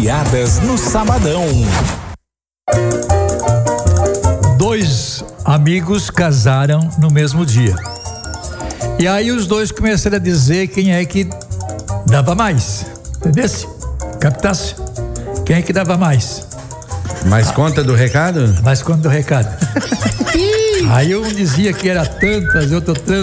Piadas no Sabadão. Dois amigos casaram no mesmo dia. E aí os dois começaram a dizer quem é que dava mais. Entendesse? Captasse? Quem é que dava mais? Mais conta do recado? Mais conta do recado. Aí um dizia que era tantas, outro tanto.